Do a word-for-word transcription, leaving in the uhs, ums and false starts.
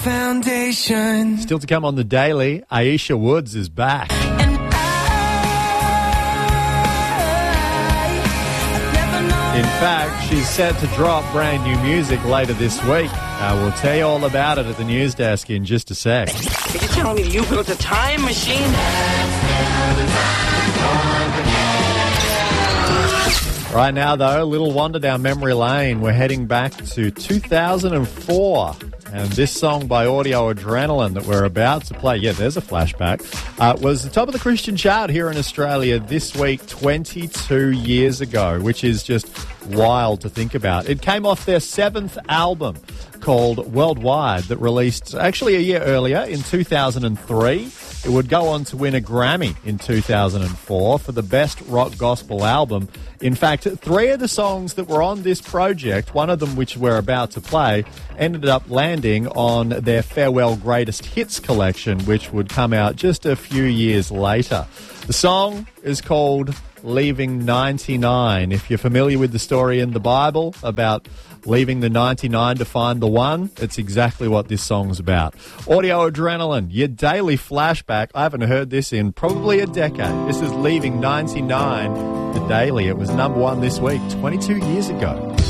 Foundation. Still to come on the Daily, Aisha Woods is back. And I, I've never known In fact, she's set to drop brand new music later this week. Uh, we'll tell you all about it at the news desk in just a sec. Are you telling me you built a time machine? Right now, though, a little wander down memory lane. We're heading back to two thousand four. And this song by Audio Adrenaline that we're about to play, yeah, there's a flashback, uh, was the top of the Christian chart here in Australia this week twenty-two years ago, which is just wild to think about. It came off their seventh album called Worldwide that released actually a year earlier in two thousand three. It would go on to win a Grammy in two thousand four for the Best Rock Gospel Album. In fact, three of the songs that were on this project, one of them which we're about to play, ended up landing on their Farewell Greatest Hits collection, which would come out just a few years later. The song is called Leaving ninety-nine. If you're familiar with the story in the Bible about leaving the ninety-nine to find the one, it's exactly what this song's about. Audio Adrenaline, your daily flashback. I haven't heard this in probably a decade. This is Leaving ninety-nine, the daily. It was number one this week, twenty-two years ago.